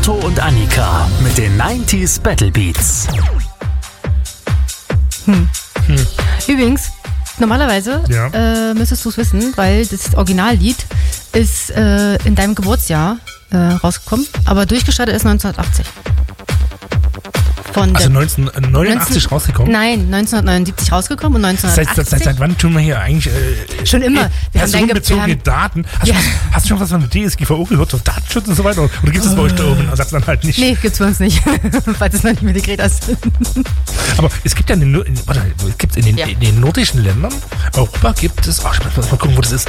Otto und Annika mit den 90s Battle Beats. Übrigens, normalerweise müsstest du es wissen, weil das Originallied ist in deinem Geburtsjahr rausgekommen, aber durchgestartet ist 1980. Also 1989 rausgekommen? Nein, 1979 rausgekommen und 1980. Seit wann tun wir hier eigentlich schon immer. Personenbezogene Daten? Hast du schon was von der DSGVO gehört, so Datenschutz und so weiter? Oder gibt es bei euch da oben in Sachsen halt nicht? Nee, gibt's bei uns nicht, falls es noch nicht migriert hast. Aber es gibt ja in den nordischen Ländern, Europa gibt es, ich muss mal gucken, wo das ist,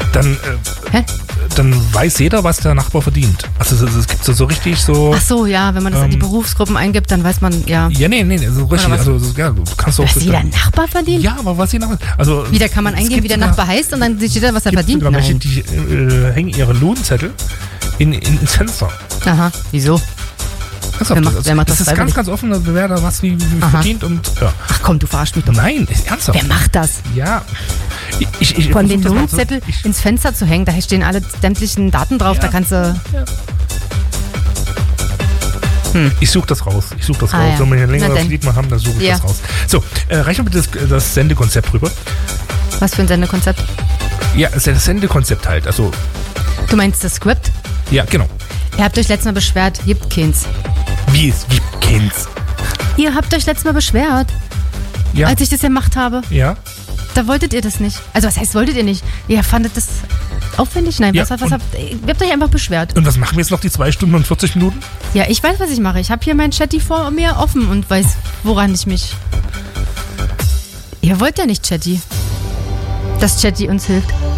dann weiß jeder, was der Nachbar verdient. Also es gibt so richtig so... Ach so, ja, wenn man das in die Berufsgruppen eingibt, dann weiß man, ja. Ja, nee, so richtig. Also, du kannst auch... Was jeder Nachbar verdient? Ja, aber was jeder Nachbar... Also, wieder kann man eingeben, wie der Nachbar heißt und dann sieht jeder, was er verdient. Sogar welche, die hängen ihre Lohnzettel ins Fenster. Aha, wieso? Wer macht das? Das ist ganz offen, wer da was wie verdient und... Ja. Ach komm, du verarsch mich doch. Nein, ist ernsthaft. Wer macht das? Ja. Von den Lohnzettel ins Fenster zu hängen, da stehen alle sämtlichen Daten drauf, da kannst du... Ja. Ich suche das raus. Ja. Wenn wir hier ein längeres Lied mal haben, dann suche ich das raus. So, reichen wir bitte das Sendekonzept rüber. Was für ein Sendekonzept? Ja, das Sendekonzept halt. Also. Du meinst das Skript? Ja, genau. Ihr habt euch letztes Mal beschwert, gibt keins. Wie es gibt keins? Ihr habt euch letztes Mal beschwert, als ich das gemacht habe. Ja. Da wolltet ihr das nicht. Also was heißt, wolltet ihr nicht? Ihr fandet das aufwendig? Nein, ihr habt euch einfach beschwert. Und was machen wir jetzt noch die 2 Stunden und 40 Minuten? Ja, ich weiß, was ich mache. Ich habe hier mein Chatty vor mir offen und weiß, woran ich mich... Ihr wollt ja nicht Chatty. Dass Chatty uns hilft.